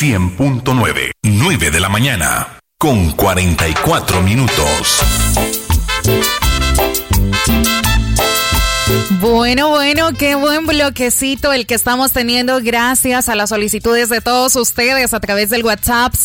100.9, 9 de la mañana, con 44 minutos. Bueno, qué buen bloquecito el que estamos teniendo gracias a las solicitudes de todos ustedes a través del WhatsApp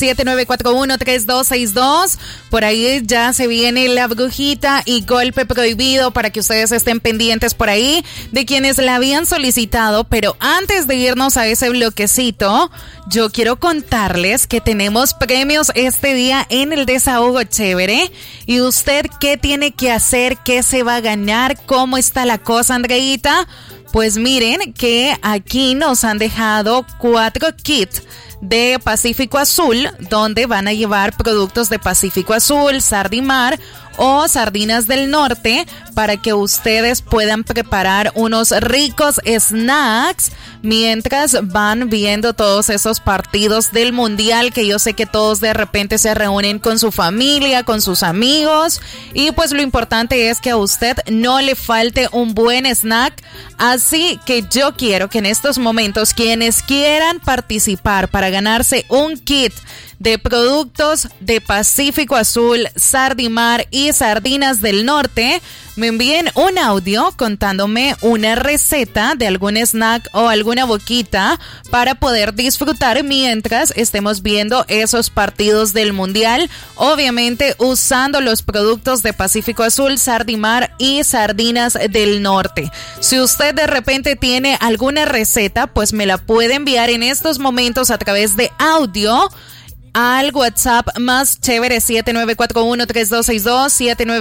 7941-3262. Por ahí ya se viene la brujita y golpe prohibido para que ustedes estén pendientes por ahí de quienes la habían solicitado. Pero antes de irnos a ese bloquecito, yo quiero contarles que tenemos premios este día en el Desahogo Chévere. ¿Y usted qué tiene que hacer? ¿Qué se va a ganar? ¿Cómo está la cosa, Andreita? Pues miren que aquí nos han dejado 4 kits de Pacífico Azul, donde van a llevar productos de Pacífico Azul, Sardimar o Sardinas del Norte, para que ustedes puedan preparar unos ricos snacks mientras van viendo todos esos partidos del Mundial, que yo sé que todos de repente se reúnen con su familia, con sus amigos, y pues lo importante es que a usted no le falte un buen snack. Así que yo quiero que en estos momentos quienes quieran participar para ganarse un kit de productos de Pacífico Azul, Sardimar y Sardinas del Norte, me envíen un audio contándome una receta de algún snack o alguna boquita para poder disfrutar mientras estemos viendo esos partidos del Mundial, obviamente usando los productos de Pacífico Azul, Sardimar y Sardinas del Norte. Si usted de repente tiene alguna receta, pues me la puede enviar en estos momentos a través de audio al WhatsApp más chévere 7941-3262,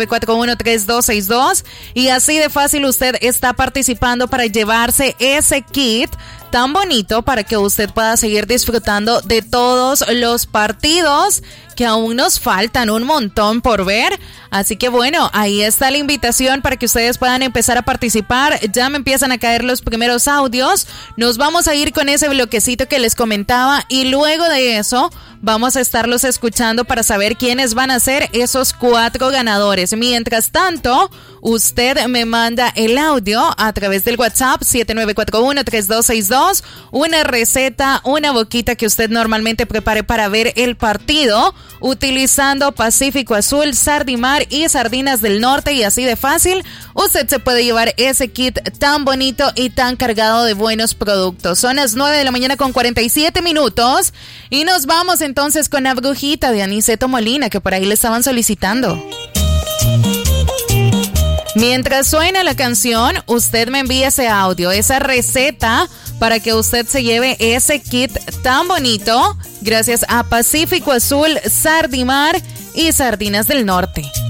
7941-3262, y así de fácil usted está participando para llevarse ese kit tan bonito para que usted pueda seguir disfrutando de todos los partidos que aún nos faltan un montón por ver. Así que bueno, ahí está la invitación para que ustedes puedan empezar a participar. Ya me empiezan a caer los primeros audios. Nos vamos a ir con ese bloquecito que les comentaba y luego de eso vamos a estarlos escuchando para saber quiénes van a ser esos 4 ganadores. Mientras tanto, usted me manda el audio a través del WhatsApp 7941-3262, una receta, una boquita que usted normalmente prepare para ver el partido, utilizando Pacífico Azul, Sardimar y Sardinas del Norte, y así de fácil usted se puede llevar ese kit tan bonito y tan cargado de buenos productos. Son las 9 de la mañana con 47 minutos y nos vamos entonces con la brujita de Aniceto Molina, que por ahí le estaban solicitando. Mientras suena la canción, usted me envía ese audio, esa receta, para que usted se lleve ese kit tan bonito gracias a Pacífico Azul, Sardimar y Sardinas del Norte.